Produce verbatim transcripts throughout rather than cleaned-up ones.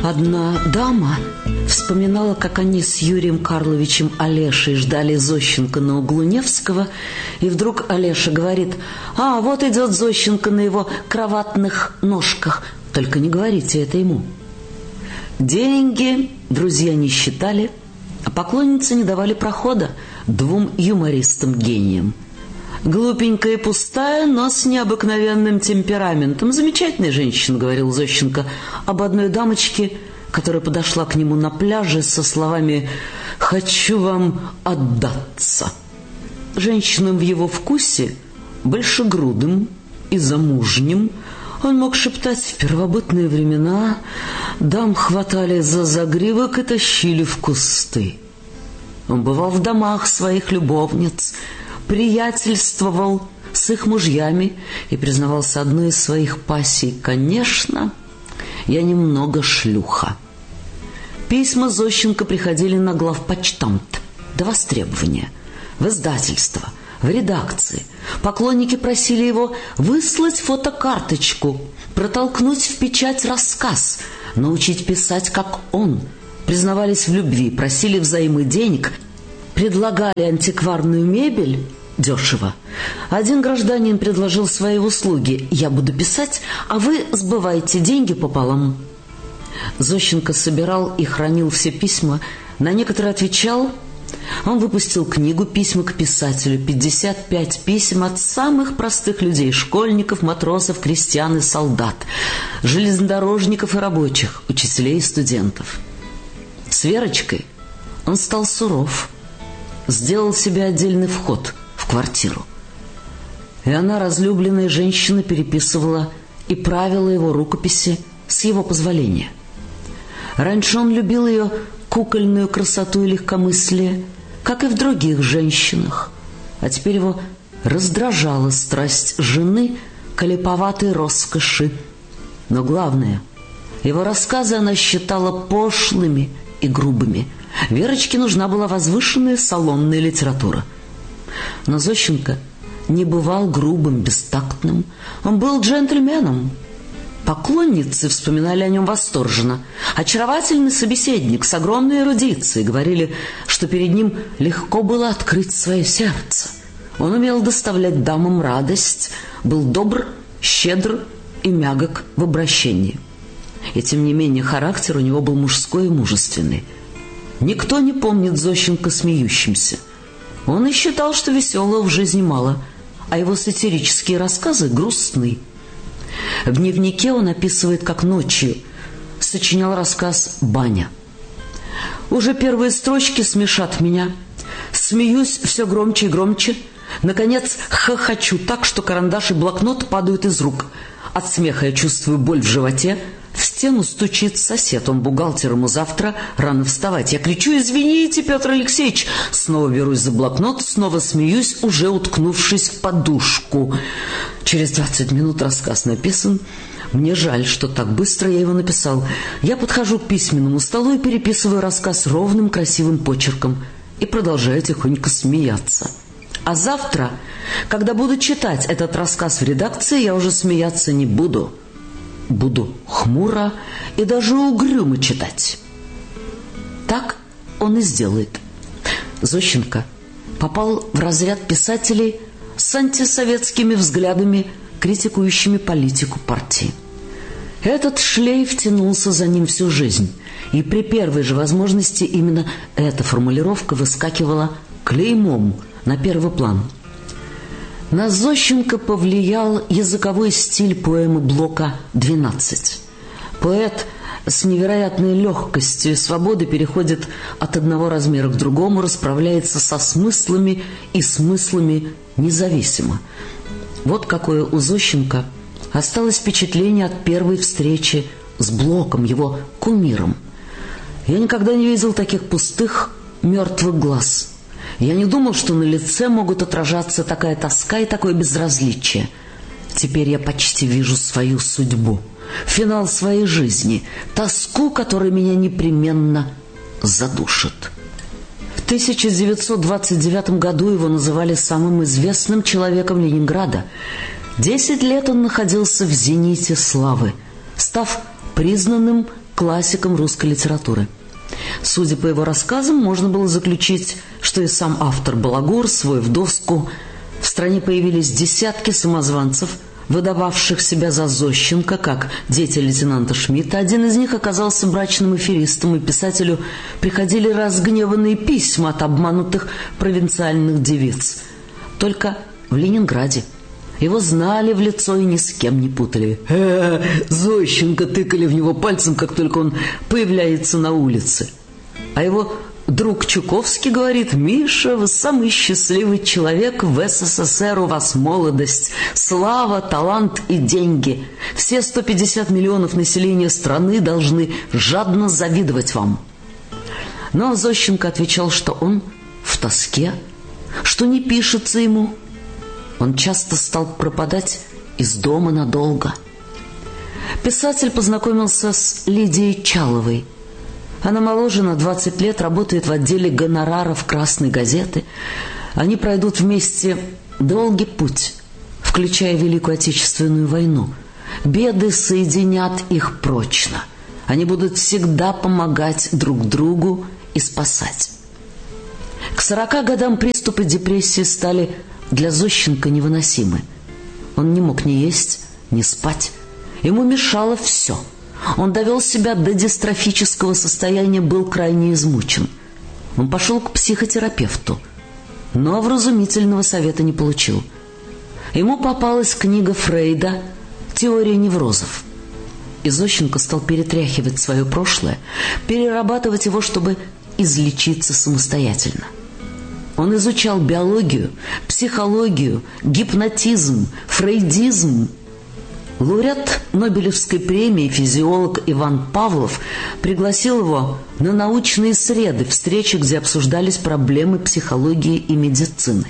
Одна дама вспоминала, как они с Юрием Карловичем Олешей ждали Зощенко на углу Невского, и вдруг Олеша говорит: «А, вот идет Зощенко на его кроватных ножках, только не говорите это ему». Деньги друзья не считали, а поклонницы не давали прохода двум юмористам-гениям. «Глупенькая и пустая, но с необыкновенным темпераментом. Замечательная женщина», — говорил Зощенко об одной дамочке, которая подошла к нему на пляже со словами «хочу вам отдаться». Женщинам в его вкусе, большегрудым и замужним, он мог шептать: в первобытные времена дам хватали за загривок и тащили в кусты. Он бывал в домах своих любовниц, приятельствовал с их мужьями и признавался одной из своих пассий: «Конечно, я немного шлюха». Письма Зощенко приходили на главпочтамт до востребования, в издательство, в редакции. Поклонники просили его выслать фотокарточку, протолкнуть в печать рассказ, научить писать, как он. Признавались в любви, просили взаймы денег, предлагали антикварную мебель дешево. Один гражданин предложил свои услуги: «Я буду писать, а вы сбываете деньги пополам». Зощенко собирал и хранил все письма, на некоторые отвечал. Он выпустил книгу «Письма к писателю», пятьдесят пять писем от самых простых людей: школьников, матросов, крестьян и солдат, железнодорожников и рабочих, учителей и студентов. С Верочкой он стал суров, сделал себе отдельный вход в квартиру. И она, разлюбленная женщина, переписывала и правила его рукописи с его позволения. Раньше он любил ее кукольную красоту и легкомыслие, как и в других женщинах, а теперь его раздражала страсть жены к липоватой роскоши. Но главное, его рассказы она считала пошлыми и грубыми. Верочке нужна была возвышенная салонная литература. Но Зощенко не бывал грубым, бестактным. Он был джентльменом. Поклонницы вспоминали о нем восторженно. Очаровательный собеседник с огромной эрудицией, говорили, что перед ним легко было открыть свое сердце. Он умел доставлять дамам радость, был добр, щедр и мягок в обращении. И тем не менее характер у него был мужской и мужественный. Никто не помнит Зощенко смеющимся. Он и считал, что веселого в жизни мало, а его сатирические рассказы грустны. В дневнике он описывает, как ночью сочинял рассказ «Баня». «Уже первые строчки смешат меня. Смеюсь все громче и громче. Наконец хохочу так, что карандаш и блокнот падают из рук. От смеха я чувствую боль в животе. В стену стучит сосед, он бухгалтер, ему завтра рано вставать. Я кричу: извините, Петр Алексеевич. Снова берусь за блокнот, снова смеюсь, уже уткнувшись в подушку. Через двадцать минут рассказ написан. Мне жаль, что так быстро я его написал. Я подхожу к письменному столу и переписываю рассказ ровным красивым почерком и продолжаю тихонько смеяться. А завтра, когда буду читать этот рассказ в редакции, я уже смеяться не буду. Буду хмуро и даже угрюмо читать». Так он и сделает. Зощенко попал в разряд писателей с антисоветскими взглядами, критикующими политику партии. Этот шлейф тянулся за ним всю жизнь, и при первой же возможности именно эта формулировка выскакивала клеймом на первый план. На Зощенко повлиял языковой стиль поэмы Блока «двенадцать». Поэт с невероятной легкостью и свободой переходит от одного размера к другому, расправляется со смыслами и смыслами независимо. Вот какое у Зощенко осталось впечатление от первой встречи с Блоком, его кумиром. «Я никогда не видел таких пустых, мертвых глаз. Я не думал, что на лице могут отражаться такая тоска и такое безразличие. Теперь я почти вижу свою судьбу, финал своей жизни, тоску, которая меня непременно задушит». В тысяча девятьсот двадцать девятом году его называли самым известным человеком Ленинграда. Десять лет он находился в зените славы, став признанным классиком русской литературы. Судя по его рассказам, можно было заключить, что и сам автор балагур свой в доску. В стране появились десятки самозванцев, выдававших себя за Зощенко, как дети лейтенанта Шмидта. Один из них оказался брачным аферистом, и писателю приходили разгневанные письма от обманутых провинциальных девиц. Только в Ленинграде. Его знали в лицо и ни с кем не путали. «Э, Зощенко!» тыкали в него пальцем, как только он появляется на улице. А его друг Чуковский говорит: «Миша, вы самый счастливый человек в СССР, у вас молодость, слава, талант и деньги. Все сто пятьдесят миллионов населения страны должны жадно завидовать вам». Но Зощенко отвечал, что он в тоске, что не пишется ему. Он часто стал пропадать из дома надолго. Писатель познакомился с Лидией Чаловой. Она моложе на двадцать лет, работает в отделе гонораров «Красной газеты». Они пройдут вместе долгий путь, включая Великую Отечественную войну. Беды соединят их прочно. Они будут всегда помогать друг другу и спасать. К сорока годам приступы депрессии стали для Зощенко невыносимы. Он не мог ни есть, ни спать. Ему мешало все. Он довел себя до дистрофического состояния, был крайне измучен. Он пошел к психотерапевту, но вразумительного совета не получил. Ему попалась книга Фрейда «Теория неврозов». И Зощенко стал перетряхивать свое прошлое, перерабатывать его, чтобы излечиться самостоятельно. Он изучал биологию, психологию, гипнотизм, фрейдизм. Лауреат Нобелевской премии физиолог Иван Павлов пригласил его на научные среды, встречи, где обсуждались проблемы психологии и медицины.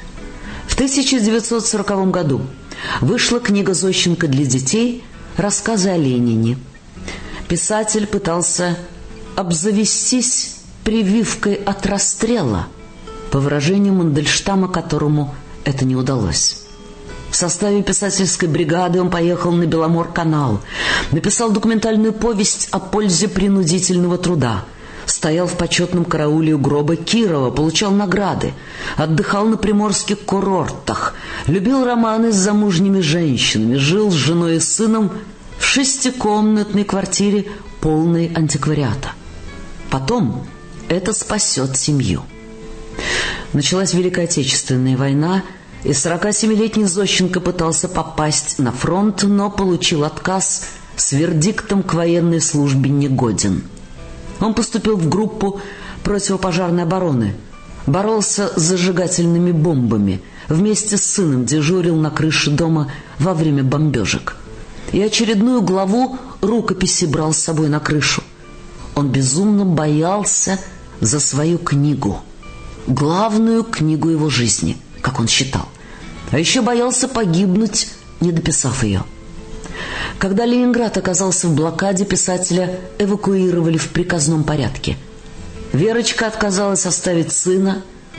В тысяча девятьсот сороковом году вышла книга Зощенко для детей «Рассказы о Ленине». Писатель пытался обзавестись прививкой от расстрела, по выражению Мандельштама, которому это не удалось. В составе писательской бригады он поехал на Беломор-канал, написал документальную повесть о пользе принудительного труда, стоял в почетном карауле у гроба Кирова, получал награды, отдыхал на приморских курортах, любил романы с замужними женщинами, жил с женой и сыном в шестикомнатной квартире, полной антиквариата. Потом это спасет семью. Началась Великая Отечественная война, и сорокасемилетний Зощенко пытался попасть на фронт, но получил отказ с вердиктом к военной службе негоден. Он поступил в группу противопожарной обороны, боролся с зажигательными бомбами, вместе с сыном дежурил на крыше дома во время бомбежек. И очередную главу рукописи брал с собой на крышу. Он безумно боялся за свою книгу, главную книгу его жизни, как он считал. А еще боялся погибнуть, не дописав ее. Когда Ленинград оказался в блокаде, писателя эвакуировали в приказном порядке. Верочка отказалась оставить сына.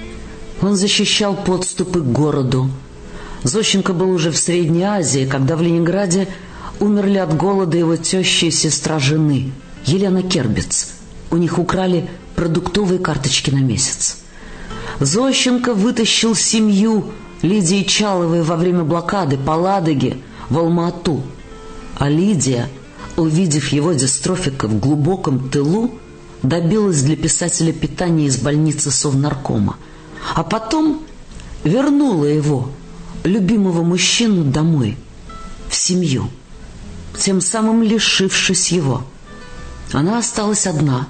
Он защищал подступы к городу. Зощенко был уже в Средней Азии, когда в Ленинграде умерли от голода его теща и сестра жены, Елена Кербец. У них украли продуктовые карточки на месяц. Зощенко вытащил семью Лидии Чаловой во время блокады по Ладоге в Алма-Ату. А Лидия, увидев его дистрофика в глубоком тылу, добилась для писателя питания из больницы Совнаркома. А потом вернула его, любимого мужчину, домой, в семью, тем самым лишившись его. Она осталась одна,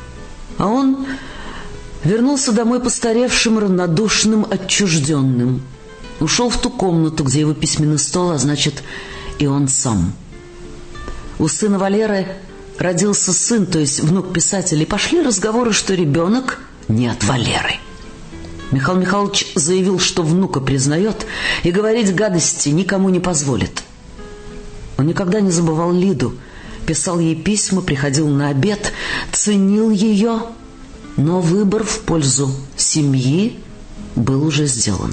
а он вернулся домой постаревшим, равнодушным, отчужденным. Ушел в ту комнату, где его письменный стол, а значит, и он сам. У сына Валеры родился сын, то есть внук писателя, и пошли разговоры, что ребенок не от Валеры. Михаил Михайлович заявил, что внука признает и говорить гадости никому не позволит. Он никогда не забывал Лиду, писал ей письма, приходил на обед, ценил ее, но выбор в пользу семьи был уже сделан.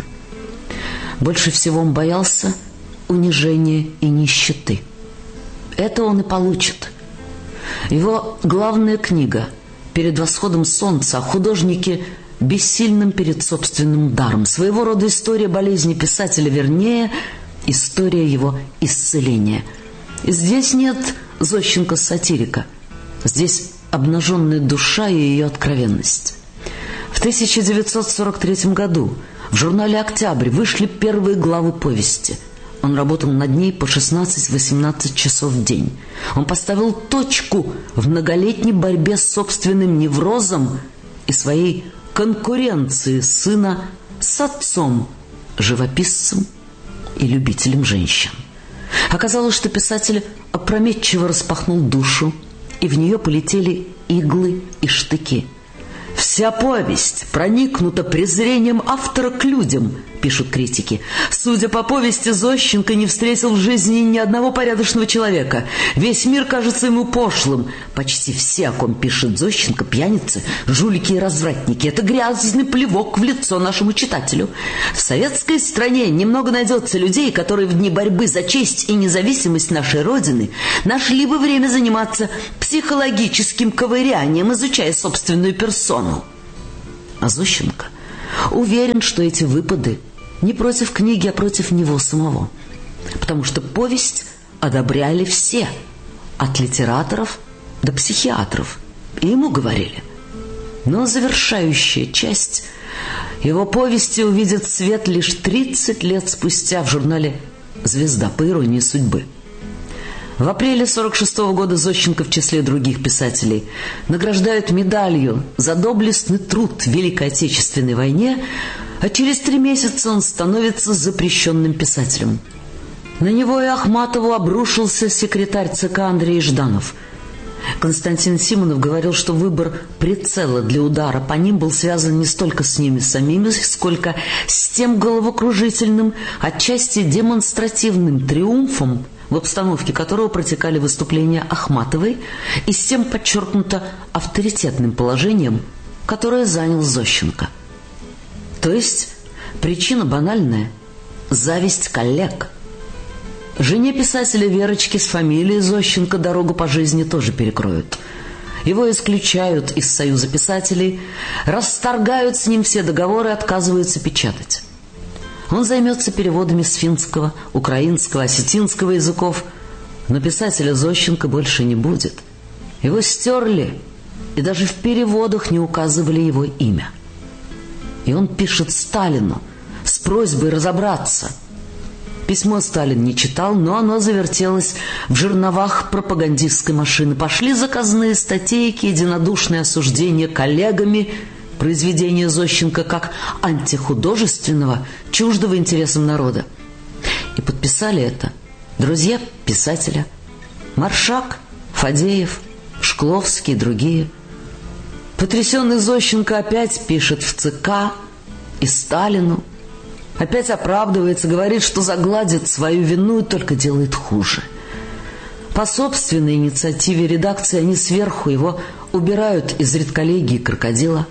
Больше всего он боялся унижения и нищеты. Это он и получит. Его главная книга «Перед восходом солнца» о художнике, бессильном перед собственным даром. Своего рода история болезни писателя, вернее, история его исцеления. И здесь нет Зощенко-сатирика. Здесь обнаженная душа и ее откровенность. В тысяча девятьсот сорок третьем году в журнале «Октябрь» вышли первые главы повести. Он работал над ней по шестнадцать-восемнадцать часов в день. Он поставил точку в многолетней борьбе с собственным неврозом и своей конкуренции сына с отцом, живописцем и любителем женщин. Оказалось, что писатель опрометчиво распахнул душу, и в нее полетели иглы и штыки. «Вся повесть проникнута презрением автора к людям», — пишут критики. «Судя по повести, Зощенко не встретил в жизни ни одного порядочного человека. Весь мир кажется ему пошлым. Почти все, о ком пишет Зощенко, пьяницы, жулики и развратники. Это грязный плевок в лицо нашему читателю. В советской стране немного найдется людей, которые в дни борьбы за честь и независимость нашей Родины нашли бы время заниматься психологическим ковырянием, изучая собственную персону». А Зощенко уверен, что эти выпады не против книги, а против него самого. Потому что повесть одобряли все, от литераторов до психиатров. И ему говорили. Но завершающая часть его повести увидит свет лишь тридцать лет спустя в журнале «Звезда», по иронии судьбы. В апреле сорок шестого года Зощенко в числе других писателей награждают медалью за доблестный труд в Великой Отечественной войне, а через три месяца он становится запрещенным писателем. На него и Ахматову обрушился секретарь ЦК Андрей Жданов. Константин Симонов говорил, что выбор прицела для удара по ним был связан не столько с ними самими, сколько с тем головокружительным, отчасти демонстративным триумфом, в обстановке которого протекали выступления Ахматовой, и с тем подчеркнуто авторитетным положением, которое занял Зощенко. То есть причина банальная – зависть коллег. Жене писателя Верочке с фамилией Зощенко дорогу по жизни тоже перекроют. Его исключают из Союза писателей, расторгают с ним все договоры, отказываются печатать. Он займется переводами с финского, украинского, осетинского языков, но писателя Зощенко больше не будет. Его стерли, и даже в переводах не указывали его имя. И он пишет Сталину с просьбой разобраться. Письмо Сталин не читал, но оно завертелось в жерновах пропагандистской машины. Пошли заказные статейки, единодушные осуждения коллегами произведения Зощенко как антихудожественного, чуждого интересам народа. И подписали это друзья писателя: Маршак, Фадеев, Шкловский и другие. Потрясенный Зощенко опять пишет в ЦК и Сталину, опять оправдывается, говорит, что загладит свою вину и только делает хуже. По собственной инициативе редакции они сверху его убирают из редколлегии «Крокодила».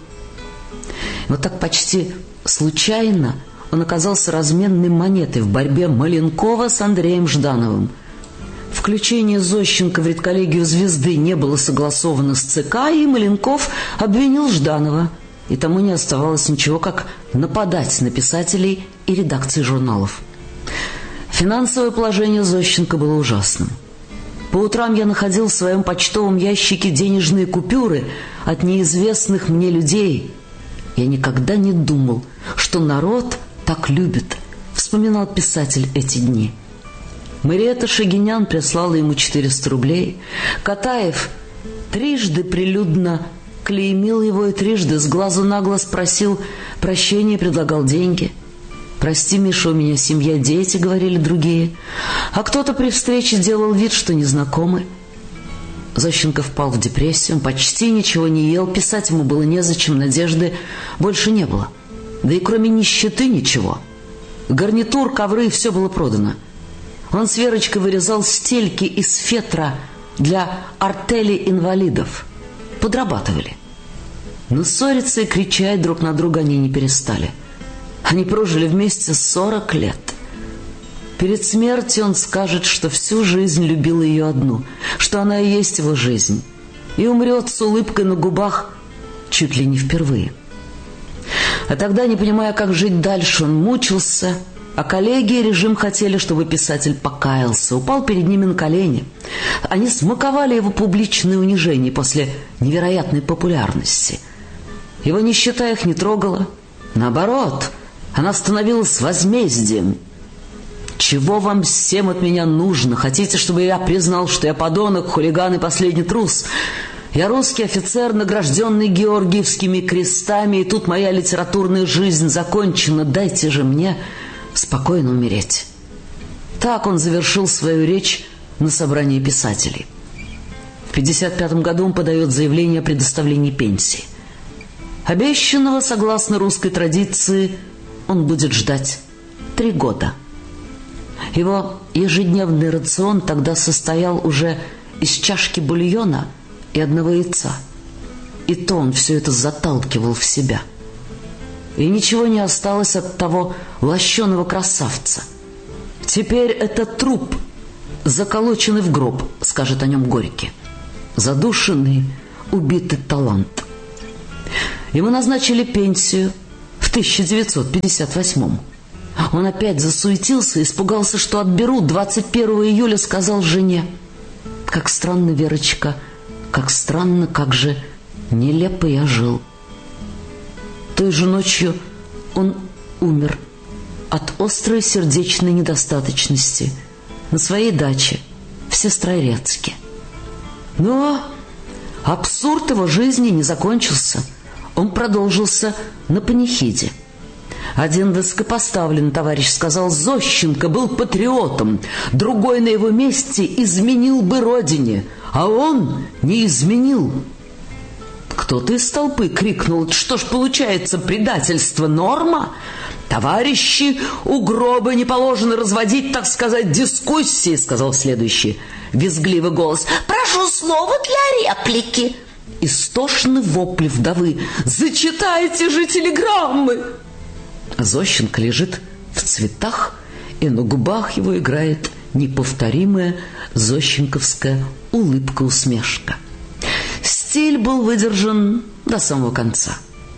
Вот так почти случайно он оказался разменной монетой в борьбе Маленкова с Андреем Ждановым. Включение Зощенко в редколлегию «Звезды» не было согласовано с ЦК, и Маленков обвинил Жданова. И тому не оставалось ничего, как нападать на писателей и редакции журналов. Финансовое положение Зощенко было ужасным. По утрам я находил в своем почтовом ящике денежные купюры от неизвестных мне людей. Я никогда не думал, что народ так любит, вспоминал писатель эти дни. Мариэтта Шагинян прислала ему четыреста рублей. Катаев трижды прилюдно клеймил его и трижды с глазу на глаз просил прощения, предлагал деньги. «Прости, Миша, у меня семья, дети», — говорили другие. А кто-то при встрече делал вид, что незнакомы. Зощенко впал в депрессию, он почти ничего не ел, писать ему было незачем, надежды больше не было. Да и кроме нищеты ничего. Гарнитур, ковры — все было продано. Он с Верочкой вырезал стельки из фетра для артели инвалидов. Подрабатывали. Но ссориться и кричать друг на друга они не перестали. Они прожили вместе сорок лет. Перед смертью он скажет, что всю жизнь любил ее одну, что она и есть его жизнь. и умрет с улыбкой на губах чуть ли не впервые. А тогда, не понимая, как жить дальше, он мучился, а коллеги и режим хотели, чтобы писатель покаялся, упал перед ними на колени. Они смаковали его публичные унижения после невероятной популярности. Его нищета их не трогала. Наоборот, она становилась возмездием. «Чего вам всем от меня нужно? Хотите, чтобы я признал, что я подонок, хулиган и последний трус? Я русский офицер, награжденный Георгиевскими крестами, и тут моя литературная жизнь закончена. Дайте же мне спокойно умереть». Так он завершил свою речь на собрании писателей. В пятьдесят пятом году он подает заявление о предоставлении пенсии. Обещанного, согласно русской традиции, он будет ждать три года. Его ежедневный рацион тогда состоял уже из чашки бульона и одного яйца. И то он все это заталкивал в себя. И ничего не осталось от того лощеного красавца. Теперь это труп, заколоченный в гроб, скажет о нем Горький. Задушенный, убитый талант. Ему назначили пенсию в тысяча девятьсот пятьдесят восьмом. Он опять засуетился, испугался, что отберут. двадцать первого июля сказал жене: «Как странно, Верочка, как странно, как же нелепо я жил». Той же ночью он умер от острой сердечной недостаточности на своей даче в Сестрорецке. Но абсурд его жизни не закончился. Он продолжился на панихиде. Один высокопоставленный товарищ сказал: «Зощенко был патриотом, другой на его месте изменил бы родине, а он не изменил». Кто-то из толпы крикнул: «Что ж получается, предательство норма? Товарищи, у гроба не положено разводить, так сказать, дискуссии», — сказал следующий визгливый голос. «Прошу слова для реплики». Истошный вопль вдовы: «Зачитайте же телеграммы!» Зощенко лежит в цветах, и на губах его играет неповторимая зощенковская улыбка-усмешка. Стиль был выдержан до самого конца.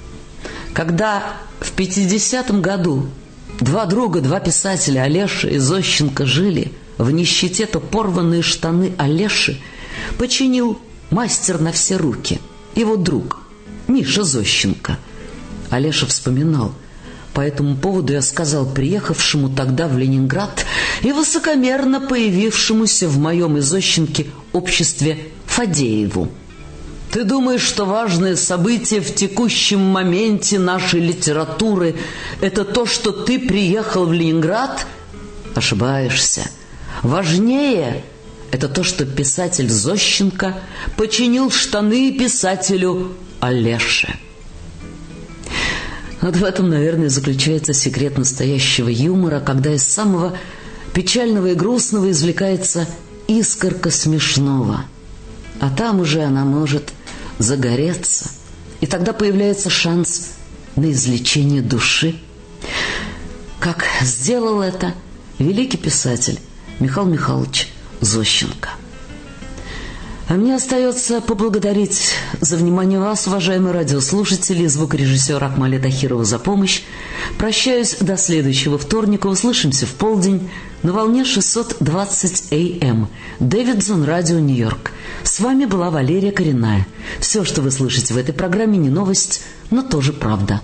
Когда в пятидесятом году два друга, два писателя, Олеша и Зощенко, жили в нищете, то порванные штаны Олеши починил мастер на все руки, его друг Миша Зощенко. Олеша вспоминал: «По этому поводу я сказал приехавшему тогда в Ленинград и высокомерно появившемуся в моем и Зощенке обществе Фадееву: ты думаешь, что важное событие в текущем моменте нашей литературы – это то, что ты приехал в Ленинград? Ошибаешься. Важнее – это то, что писатель Зощенко починил штаны писателю Олеше». Вот в этом, наверное, заключается секрет настоящего юмора, когда из самого печального и грустного извлекается искорка смешного. А там уже она может загореться, и тогда появляется шанс на излечение души. Как сделал это великий писатель Михаил Михайлович Зощенко. А мне остается поблагодарить за внимание вас, уважаемые радиослушатели, и звукорежиссера Акмале Тахирова за помощь. Прощаюсь до следующего вторника. Услышимся в полдень на волне шестьсот двадцать эй эм. Дэвидсон, радио Нью-Йорк. С вами была Валерия Коренная. Все, что вы слышите в этой программе, не новость, но тоже правда.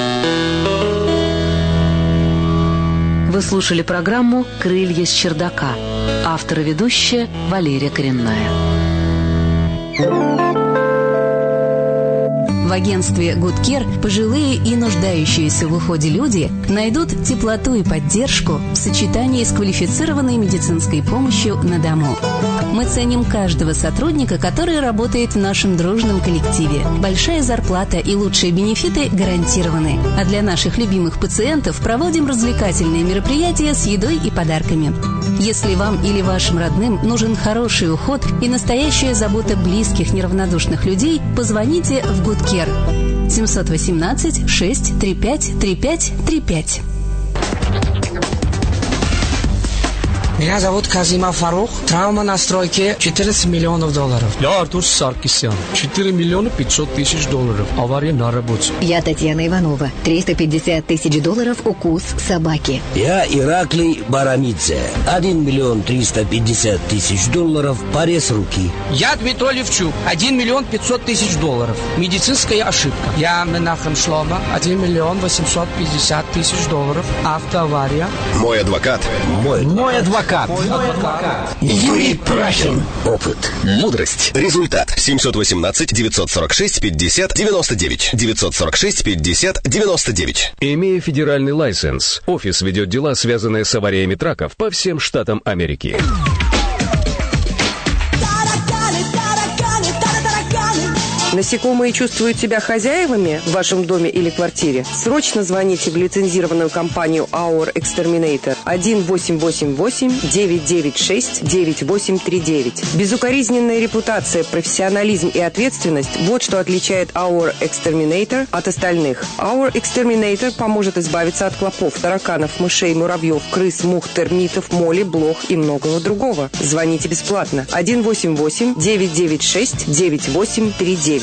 Вы слушали программу «Крылья с чердака». Автор и ведущая Валерия Коренная. В агентстве Good Care пожилые и нуждающиеся в уходе люди найдут теплоту и поддержку в сочетании с квалифицированной медицинской помощью на дому. Мы ценим каждого сотрудника, который работает в нашем дружном коллективе. Большая зарплата и лучшие бенефиты гарантированы. А для наших любимых пациентов проводим развлекательные мероприятия с едой и подарками. Если вам или вашим родным нужен хороший уход и настоящая забота близких, неравнодушных людей, позвоните в Good Care. семьсот восемнадцать шесть тридцать пять тридцать пять тридцать пять. Меня зовут Казимов Фарух. Травма на стройке четырнадцать миллионов долларов. Я Артур Саркисян. четыре миллиона пятьсот тысяч долларов. Авария на работе. Я Татьяна Иванова. триста пятьдесят тысяч долларов укус собаки. Я Ираклий Барамидзе. один миллион триста пятьдесят тысяч долларов. Порез руки. Я Дмитрий Левчук. один миллион пятьсот тысяч долларов. Медицинская ошибка. Я Менахем Шлома. один миллион восемьсот пятьдесят тысяч долларов. Автоавария. Мой адвокат. Мой, Мой адвокат. Мой адвокат. Юрий Прахин. Опыт. Мудрость. Результат. семьсот восемнадцать девятьсот сорок шесть пятьдесят девяносто девять. девятьсот сорок шесть пятьдесят девяносто девять. Имея федеральный лайсенс, офис ведет дела, связанные с авариями траков по всем штатам Америки. Насекомые чувствуют себя хозяевами в вашем доме или квартире? Срочно звоните в лицензированную компанию Our Exterminator один восемь восемь восемь девять девять шесть девять восемь три девять. Безукоризненная репутация, профессионализм и ответственность – вот что отличает Our Exterminator от остальных. Our Exterminator поможет избавиться от клопов, тараканов, мышей, муравьев, крыс, мух, термитов, моли, блох и многого другого. Звоните бесплатно один восемь восемь девять девять шесть девять восемь три девять.